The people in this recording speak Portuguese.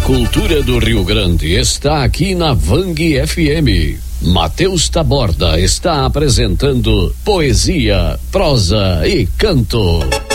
cultura do Rio Grande está aqui na Vang FM. Matheus Taborda está apresentando poesia, prosa e canto.